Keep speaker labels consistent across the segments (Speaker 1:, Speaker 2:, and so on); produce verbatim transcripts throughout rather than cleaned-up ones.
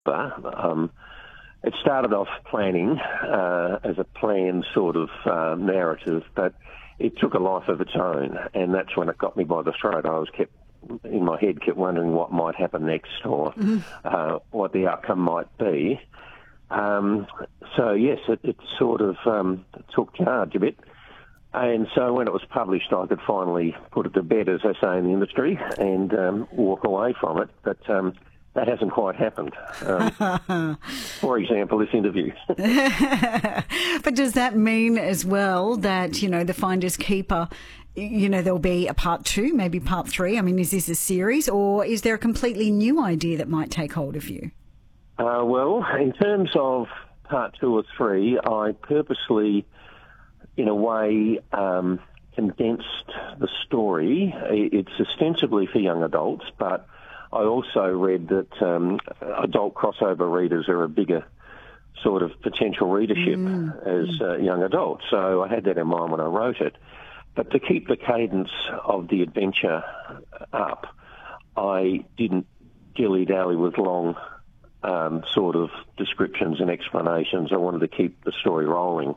Speaker 1: Um, it started off planning uh, as a planned sort of uh, narrative, but it took a life of its own, and that's when it got me by the throat. I was kept in my head, kept wondering what might happen next, or mm-hmm. uh, what the outcome might be. Um, so yes, it, it sort of um, took charge a bit. And so when it was published, I could finally put it to bed, as they say in the industry, and um, walk away from it. But um, that hasn't quite happened. Um, for example, this interview.
Speaker 2: But does that mean as well that, you know, The Finders Keeper, you know, there'll be a part two, maybe part three? I mean, is this a series, or is there a completely new idea that might take hold of you?
Speaker 1: Uh, well, in terms of part two or three, I purposely, in a way, um, condensed the story. It's ostensibly for young adults, but I also read that um, adult crossover readers are a bigger sort of potential readership mm. as uh, young adults. So I had that in mind when I wrote it. But to keep the cadence of the adventure up, I didn't dilly-dally with long um, sort of descriptions and explanations. I wanted to keep the story rolling.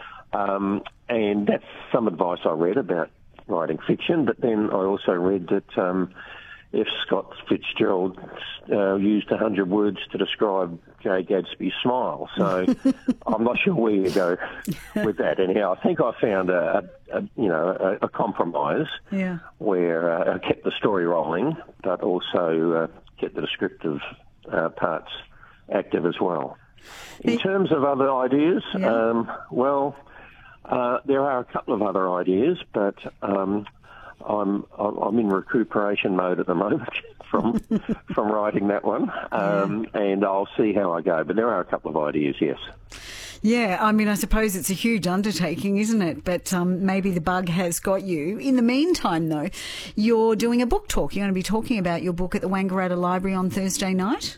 Speaker 1: Um, and that's some advice I read about writing fiction, but then I also read that um, F. Scott Fitzgerald uh, used one hundred words to describe Jay Gadsby's smile. So I'm not sure where you go with that. Anyhow, I think I found a, a, a you know a, a compromise
Speaker 2: yeah.
Speaker 1: where uh, I kept the story rolling, but also uh, kept the descriptive uh, parts active as well. In terms of other ideas,
Speaker 2: yeah.
Speaker 1: um, well. Uh, there are a couple of other ideas, but um, I'm I'm in recuperation mode at the moment from from writing that one, um, yeah. and I'll see how I go. But there are a couple of ideas, yes.
Speaker 2: Yeah, I mean, I suppose it's a huge undertaking, isn't it? But um, maybe the bug has got you. In the meantime, though, you're doing a book talk. You're going to be talking about your book at the Wangaratta Library on Thursday night?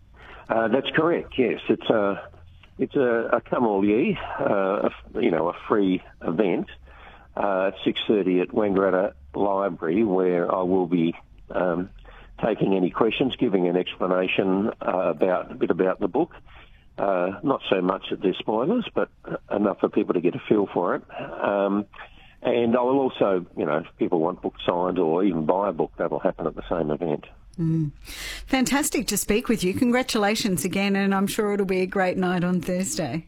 Speaker 1: Uh, that's correct, yes. It's a... It's a, a come all ye, uh, a, you know, a free event uh, at six thirty at Wangaratta Library, where I will be um, taking any questions, giving an explanation uh, about a bit about the book. Uh, not so much that there's spoilers, but enough for people to get a feel for it. Um, and I will also, you know, if people want books signed or even buy a book, that'll happen at the same event.
Speaker 2: Mm. Fantastic to speak with you. Congratulations again, and I'm sure it'll be a great night on Thursday.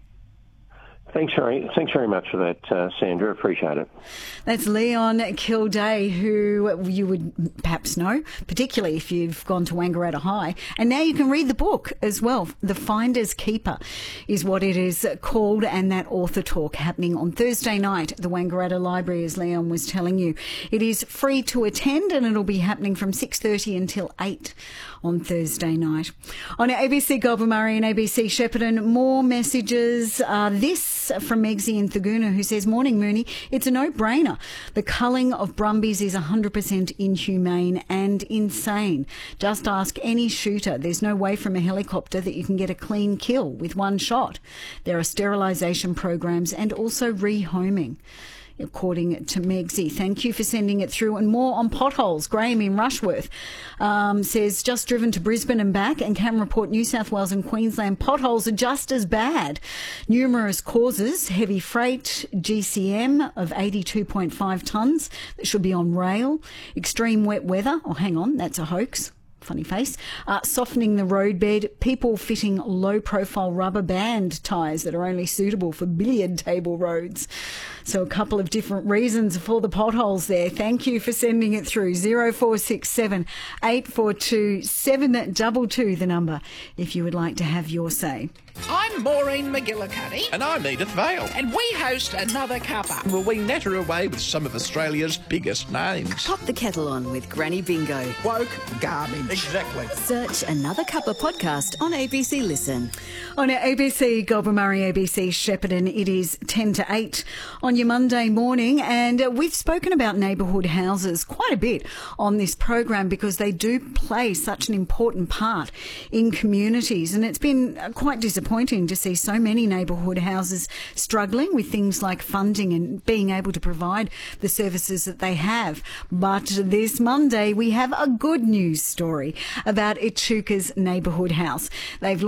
Speaker 1: Thanks very, thanks very much for that, uh, Sandra. Appreciate it.
Speaker 2: That's Leon Kilday, who you would perhaps know, particularly if you've gone to Wangaratta High. And now you can read the book as well. The Finders Keeper is what it is called, and that author talk happening on Thursday night at the Wangaratta Library, as Leon was telling you. It is free to attend, and it'll be happening from six thirty until eight on Thursday night. On A B C Goulburn Murray and A B C Shepparton, more messages. Uh, this from Megsy in Thaguna, who says, "Morning, Mooney. It's a no-brainer. The culling of brumbies is one hundred percent inhumane and insane. Just ask any shooter. There's no way from a helicopter that you can get a clean kill with one shot. There are sterilisation programs and also rehoming." According to Megsy. Thank you for sending it through. And more on potholes. Graham in Rushworth um, says, just driven to Brisbane and back, and can report New South Wales and Queensland potholes are just as bad. Numerous causes: heavy freight, G C M of eighty-two point five tonnes that should be on rail, extreme wet weather. Oh, hang on, that's a hoax. Funny face. Uh, softening the roadbed, people fitting low-profile rubber band tyres that are only suitable for billiard table roads. So a couple of different reasons for the potholes there. Thank you for sending it through. zero four six seven, eight four two, seven two two, the number, if you would like to have your say.
Speaker 3: I'm Maureen McGillicuddy.
Speaker 4: And I'm Edith Vale.
Speaker 3: And we host Another Cuppa.
Speaker 4: Will we natter away with some of Australia's biggest names?
Speaker 5: Pop the kettle on with Granny Bingo.
Speaker 3: Woke garbage.
Speaker 4: Exactly.
Speaker 5: Search Another Cuppa podcast on A B C Listen.
Speaker 2: On our A B C Goulburn Murray, A B C Shepparton, it is ten to eight on your Monday morning, and uh, we've spoken about neighbourhood houses quite a bit on this program because they do play such an important part in communities, and it's been uh, quite disappointing to see so many neighbourhood houses struggling with things like funding and being able to provide the services that they have. But this Monday we have a good news story about Echuca's neighbourhood house. They've